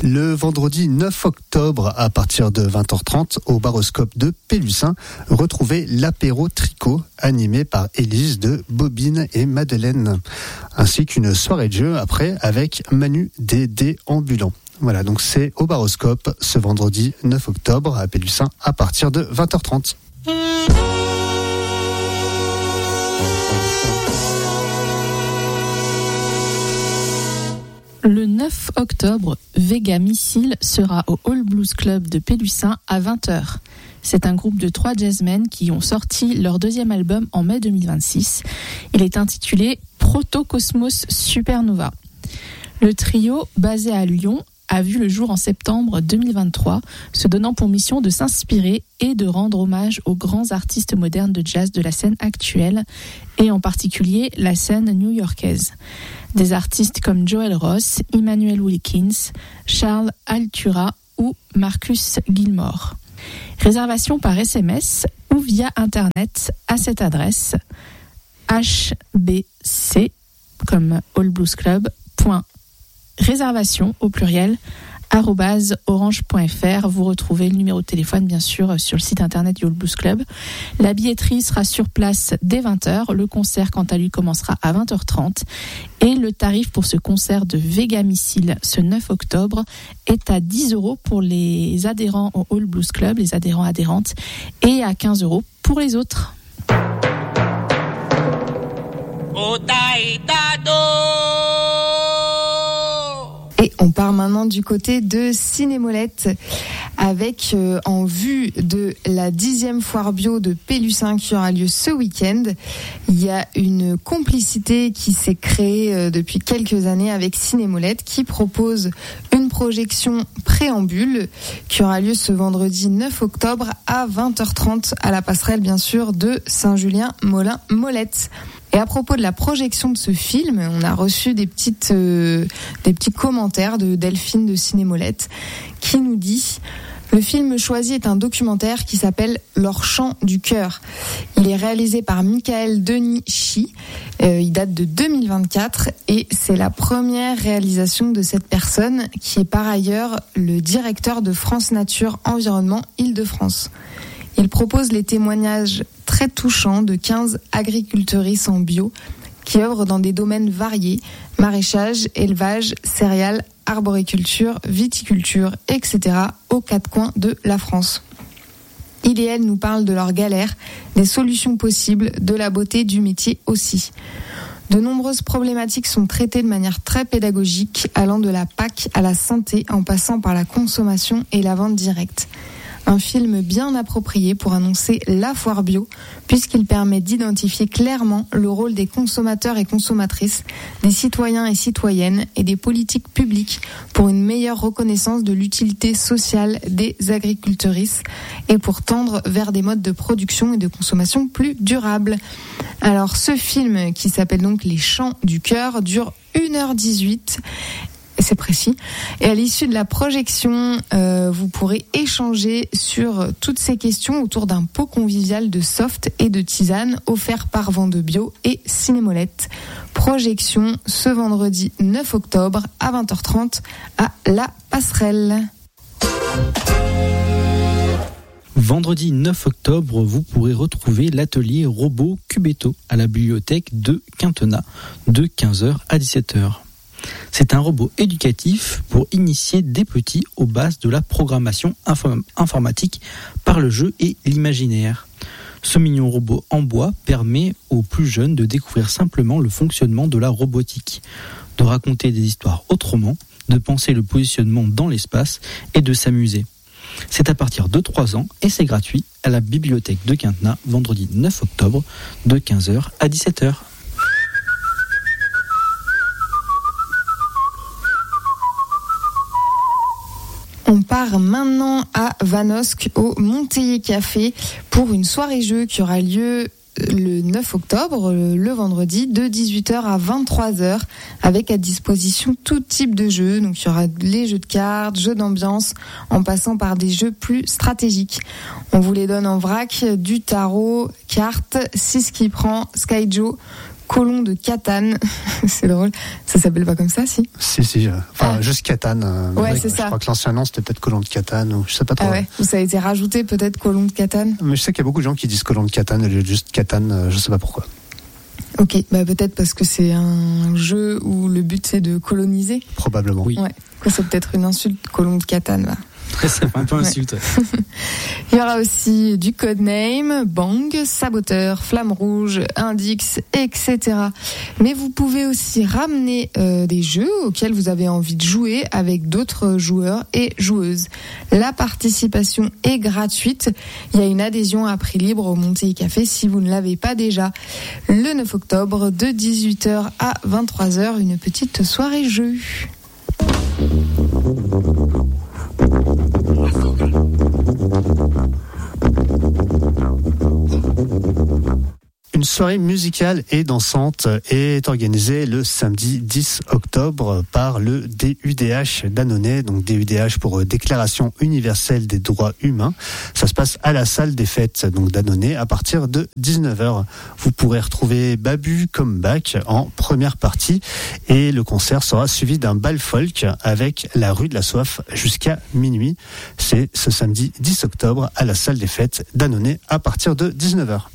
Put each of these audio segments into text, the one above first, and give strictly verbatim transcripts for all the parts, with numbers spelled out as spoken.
Le vendredi neuf octobre, à partir de vingt heures trente, au Baroscope de Pélussin, retrouvez l'apéro tricot animé par Élise de Bobine et Madeleine, ainsi qu'une soirée de jeu après avec Manu des Déambulants. Voilà, donc c'est au Baroscope ce vendredi neuf octobre à Pélussin à partir de vingt heures trente. Le neuf octobre, Vega Missile sera au All Blues Club de Pélussin à vingt heures. C'est un groupe de trois jazzmen qui ont sorti leur deuxième album en mai deux mille vingt-six. Il est intitulé Protocosmos Supernova. Le trio, basé à Lyon, a vu le jour en septembre deux mille vingt-trois, se donnant pour mission de s'inspirer et de rendre hommage aux grands artistes modernes de jazz de la scène actuelle, et en particulier la scène new-yorkaise. Des artistes comme Joel Ross, Emmanuel Wilkins, Charles Altura ou Marcus Gilmore. Réservation par S M S ou via Internet à cette adresse h b c comme All Blues Club, point réservation au pluriel arobase orange point f r. Vous retrouvez le numéro de téléphone bien sûr sur le site internet du All Blues Club. La billetterie sera sur place dès vingt heures. Le concert quant à lui commencera à vingt heures trente et le tarif pour ce concert de Vega Missile ce neuf octobre est à dix euros pour les adhérents au All Blues Club, les adhérents adhérentes, et à quinze euros pour les autres. Et on part maintenant du côté de Cinémolette avec euh, en vue de la dixième foire bio de Pélussin qui aura lieu ce week-end. Il y a une complicité qui s'est créée euh, depuis quelques années avec Cinémolette qui propose une projection préambule qui aura lieu ce vendredi neuf octobre à vingt heures trente à la passerelle bien sûr de Saint-Julien-Molin-Molette. Et à propos de la projection de ce film, on a reçu des petites, euh, des petits commentaires de Delphine de Cinémolette qui nous dit: le film choisi est un documentaire qui s'appelle Leur chant du cœur. Il est réalisé par Michael Denis Chi. Euh, il date de deux mille vingt-quatre et c'est la première réalisation de cette personne qui est par ailleurs le directeur de France Nature Environnement Île-de-France. Il propose les témoignages très touchants de quinze agricultrices en bio qui œuvrent dans des domaines variés, maraîchage, élevage, céréales, arboriculture, viticulture, et cetera aux quatre coins de la France. Il et elle nous parlent de leurs galères, des solutions possibles, de la beauté du métier aussi. De nombreuses problématiques sont traitées de manière très pédagogique, allant de la P A C à la santé en passant par la consommation et la vente directe. Un film bien approprié pour annoncer la foire bio, puisqu'il permet d'identifier clairement le rôle des consommateurs et consommatrices, des citoyens et citoyennes et des politiques publiques pour une meilleure reconnaissance de l'utilité sociale des agricultrices et pour tendre vers des modes de production et de consommation plus durables. Alors ce film, qui s'appelle donc Les Chants du cœur, dure une heure dix-huit. C'est précis. Et à l'issue de la projection, euh, vous pourrez échanger sur toutes ces questions autour d'un pot convivial de soft et de tisane offert par Vende Bio et Cinémolette. Projection ce vendredi neuf octobre à vingt heures trente à La Passerelle. Vendredi neuf octobre, vous pourrez retrouver l'atelier robot Cubetto à la bibliothèque de Quintenat de quinze heures à dix-sept heures. C'est un robot éducatif pour initier des petits aux bases de la programmation inform- informatique par le jeu et l'imaginaire. Ce mignon robot en bois permet aux plus jeunes de découvrir simplement le fonctionnement de la robotique, de raconter des histoires autrement, de penser le positionnement dans l'espace et de s'amuser. C'est à partir de trois ans et c'est gratuit à la bibliothèque de Quintenat vendredi neuf octobre de quinze heures à dix-sept heures. On part maintenant à Vanosque au Monteiller Café pour une soirée-jeu qui aura lieu le neuf octobre, le vendredi, de dix-huit heures à vingt-trois heures, avec à disposition tout type de jeux. Donc il y aura les jeux de cartes, jeux d'ambiance, en passant par des jeux plus stratégiques. On vous les donne en vrac, du tarot, cartes, six qui prend, Skyjo, Colomb de Catane. C'est drôle. Ça s'appelle pas comme ça, si? Si, si. Enfin, ah. juste Catane. Euh, ouais, oui, c'est je ça. Je crois que l'ancien nom, c'était peut-être Colomb de Catane, ou je sais pas trop. Ah ouais. Ou ça a été rajouté, peut-être, Colomb de Catane. Mais je sais qu'il y a beaucoup de gens qui disent Colomb de Catane, et juste Catane, euh, je sais pas pourquoi. Ok, bah peut-être parce que c'est un jeu où le but c'est de coloniser. Probablement. Oui. Ouais. C'est peut-être une insulte, Colomb de Catane. Là. Ça fait un peu insulte. Ouais. Il y aura aussi du codename, Bang, Saboteur, Flamme Rouge, Indix, et cetera. Mais vous pouvez aussi ramener euh, des jeux auxquels vous avez envie de jouer avec d'autres joueurs et joueuses. La participation est gratuite. Il y a une adhésion à prix libre au Montéi Café si vous ne l'avez pas déjà. Le neuf octobre, de dix-huit heures à vingt-trois heures, une petite soirée jeu. Une soirée musicale et dansante est organisée le samedi dix octobre par le D U D H d'Annonay, donc D U D H pour Déclaration universelle des droits humains. Ça se passe à la salle des fêtes donc d'Annonay à partir de dix-neuf heures. Vous pourrez retrouver Babu Comeback en première partie et le concert sera suivi d'un bal folk avec la rue de la Soif jusqu'à minuit. C'est ce samedi dix octobre à la salle des fêtes d'Annonay à partir de dix-neuf heures.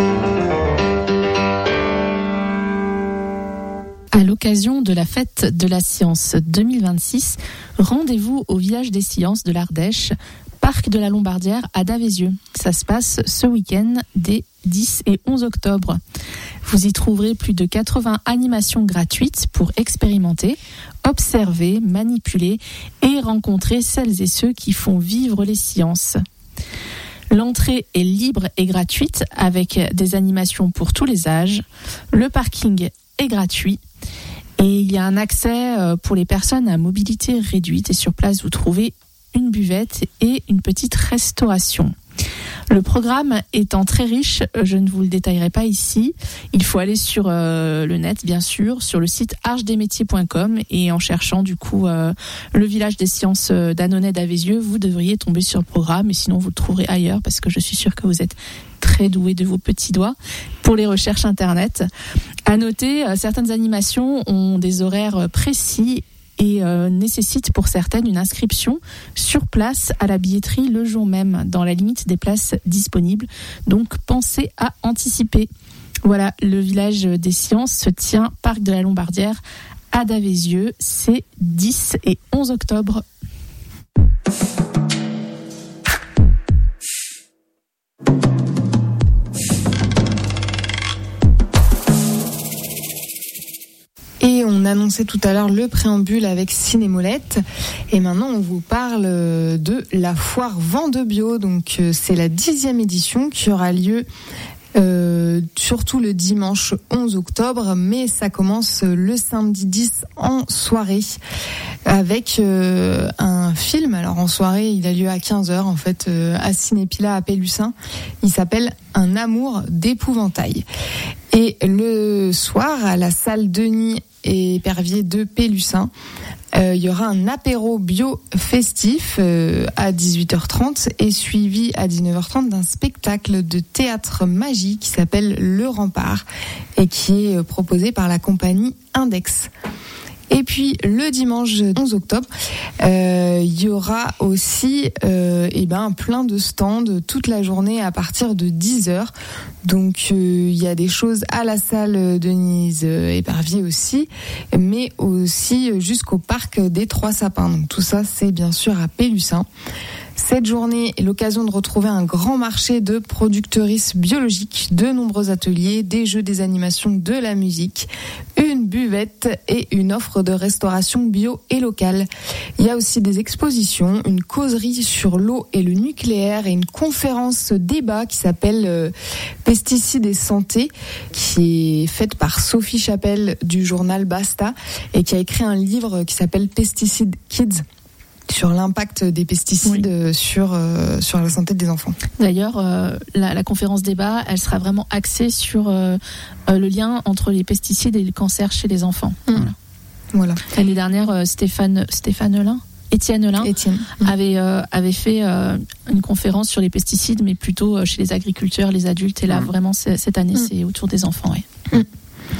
À l'occasion de la fête de la science deux mille vingt-six, rendez-vous au village des sciences de l'Ardèche, parc de la Lombardière à Davézieux. Ça se passe ce week-end des dix et onze octobre. Vous y trouverez plus de quatre-vingts animations gratuites pour expérimenter, observer, manipuler et rencontrer celles et ceux qui font vivre les sciences. L'entrée est libre et gratuite avec des animations pour tous les âges. Le parking est gratuit. Et il y a un accès pour les personnes à mobilité réduite. Et sur place, vous trouvez une buvette et une petite restauration. Le programme étant très riche, je ne vous le détaillerai pas ici. Il faut aller sur euh, le net, bien sûr, sur le site arche des métiers point com et en cherchant du coup euh, le village des sciences d'Annonay d'Avézieux, vous devriez tomber sur le programme. Et sinon, vous le trouverez ailleurs parce que je suis sûre que vous êtes très doués de vos petits doigts pour les recherches internet. À noter, euh, certaines animations ont des horaires précis et euh, nécessite pour certaines une inscription sur place à la billetterie le jour même, dans la limite des places disponibles. Donc pensez à anticiper. Voilà, le village des sciences se tient parc de la Lombardière à Davézieux. C'est dix et onze octobre. Et on annonçait tout à l'heure le préambule avec Cinémolette. Et maintenant, on vous parle de la foire Vendebio. Donc, c'est la dixième édition qui aura lieu euh, surtout le dimanche onze octobre. Mais ça commence le samedi dix en soirée avec euh, un film. Alors, en soirée, il a lieu à quinze heures, en fait, euh, à Cinépila à Pélussin. Il s'appelle Un amour d'épouvantail. Et le soir, à la salle Denis et Pervier de Pélussin, euh, il y aura un apéro bio festif euh, à dix-huit heures trente et suivi à dix-neuf heures trente d'un spectacle de théâtre magie qui s'appelle Le Rempart et qui est proposé par la compagnie Index. Et puis le dimanche onze octobre, euh, il y aura aussi euh, eh ben, plein de stands toute la journée à partir de dix heures. Donc euh, il y a des choses à la salle Denise Épervier aussi, mais aussi jusqu'au parc des Trois Sapins. Donc tout ça, c'est bien sûr à Pélussin. Cette journée est l'occasion de retrouver un grand marché de productrices biologiques, de nombreux ateliers, des jeux, des animations, de la musique, une buvette et une offre de restauration bio et locale. Il y a aussi des expositions, une causerie sur l'eau et le nucléaire et une conférence débat qui s'appelle euh, Pesticides et santé, qui est faite par Sophie Chapelle du journal Basta et qui a écrit un livre qui s'appelle Pesticides Kids, sur l'impact des pesticides oui. sur euh, sur la santé des enfants. D'ailleurs, euh, la, la conférence débat, elle sera vraiment axée sur euh, euh, le lien entre les pesticides et le cancer chez les enfants. Mmh. Voilà. voilà. L'année dernière, euh, Stéphane Stéphane Lin, Étienne Lin, Étienne. avait euh, avait fait euh, une conférence sur les pesticides, mais plutôt euh, chez les agriculteurs, les adultes. Et là, mmh. vraiment, cette année, mmh. c'est autour des enfants. Ouais. Mmh.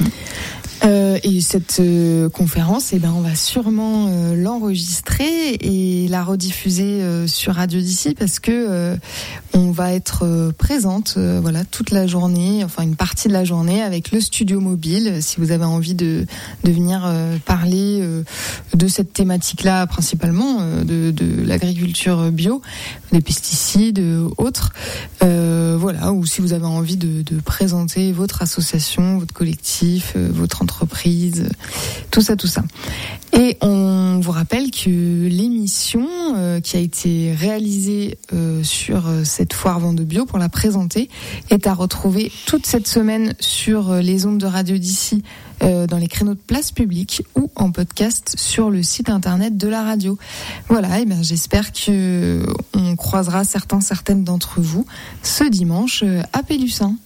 Euh, et cette euh, conférence, eh ben, on va sûrement euh, l'enregistrer et la rediffuser euh, sur Radio d'ici parce que euh, on va être euh, présente, euh, voilà, toute la journée, enfin une partie de la journée avec le studio mobile. Si vous avez envie de de venir euh, parler euh, de cette thématique-là, principalement euh, de de l'agriculture bio, des pesticides, euh, autres, euh, voilà, ou si vous avez envie de de présenter votre association, votre collectif, euh, votre entreprise, tout ça, tout ça. Et on vous rappelle que l'émission euh, qui a été réalisée euh, sur euh, cette foire Vente de Bio pour la présenter est à retrouver toute cette semaine sur euh, les ondes de Radio d'ici, euh, dans les créneaux de place publique ou en podcast sur le site internet de la radio. Voilà, et bien j'espère que on croisera certains, certaines d'entre vous ce dimanche euh, à Pélussin.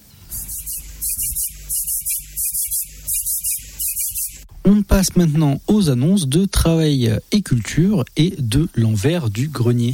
On passe maintenant aux annonces de Travail et Culture et de l'envers du grenier.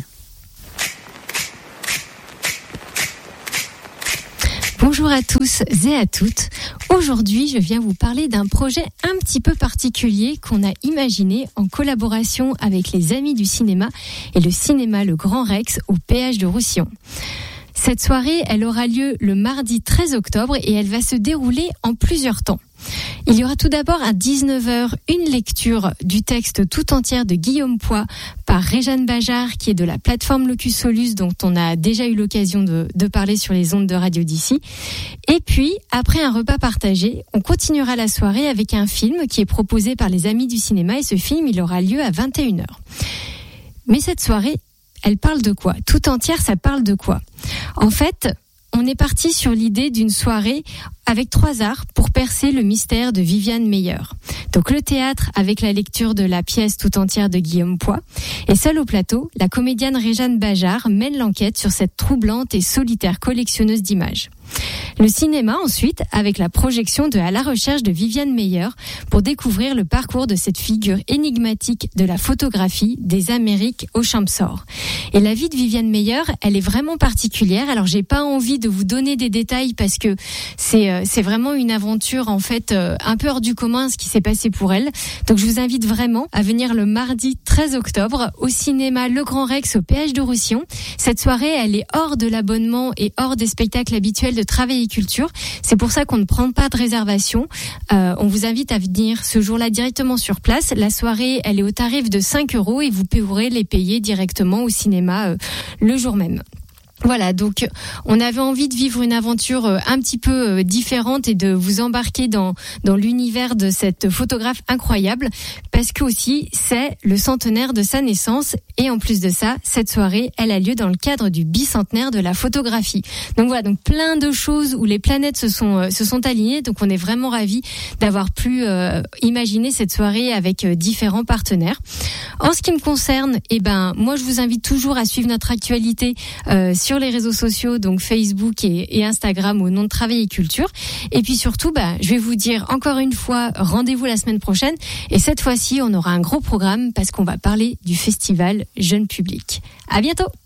Bonjour à tous et à toutes. Aujourd'hui, je viens vous parler d'un projet un petit peu particulier qu'on a imaginé en collaboration avec les Amis du cinéma et le cinéma Le Grand Rex au péage de Roussillon. Cette soirée, elle aura lieu le mardi treize octobre et elle va se dérouler en plusieurs temps. Il y aura tout d'abord à dix-neuf heures une lecture du texte tout entière de Guillaume Poix par Réjeanne Bajard, qui est de la plateforme Locus Solus, dont on a déjà eu l'occasion de, de parler sur les ondes de Radio d'ici. Et puis, après un repas partagé, on continuera la soirée avec un film qui est proposé par les Amis du cinéma et ce film, il aura lieu à vingt et une heures. Mais cette soirée, elle parle de quoi ? Tout entière, ça parle de quoi ? En fait, on est parti sur l'idée d'une soirée avec trois arts pour percer le mystère de Viviane Meyer. Donc le théâtre avec la lecture de la pièce tout entière de Guillaume Poix. Et seule au plateau, la comédienne Réjeanne Bajard mène l'enquête sur cette troublante et solitaire collectionneuse d'images. Le cinéma ensuite avec la projection de À la recherche de Viviane Meyer pour découvrir le parcours de cette figure énigmatique de la photographie des Amériques au Champsaur. Et la vie de Viviane Meyer, elle est vraiment particulière. Alors j'ai pas envie de vous donner des détails parce que c'est c'est vraiment une aventure en fait un peu hors du commun ce qui s'est passé pour elle. Donc je vous invite vraiment à venir le mardi treize octobre au cinéma Le Grand Rex au péage de Roussillon. Cette soirée, elle est hors de l'abonnement et hors des spectacles habituels de Travail et Culture. C'est pour ça qu'on ne prend pas de réservation. Euh, on vous invite à venir ce jour-là directement sur place. La soirée, elle est au tarif de cinq euros et vous pourrez les payer directement au cinéma euh, le jour même. Voilà, donc on avait envie de vivre une aventure un petit peu différente et de vous embarquer dans dans l'univers de cette photographe incroyable parce que aussi c'est le centenaire de sa naissance et en plus de ça, cette soirée, elle a lieu dans le cadre du bicentenaire de la photographie. Donc voilà, donc plein de choses où les planètes se sont se sont alignées, donc on est vraiment ravis d'avoir pu euh, imaginer cette soirée avec différents partenaires. En ce qui me concerne, eh ben moi je vous invite toujours à suivre notre actualité euh, sur les réseaux sociaux, donc Facebook et, et Instagram au nom de Travail et Culture. Et puis surtout, bah, je vais vous dire encore une fois, rendez-vous la semaine prochaine. Et cette fois-ci, on aura un gros programme parce qu'on va parler du festival Jeune Public. À bientôt!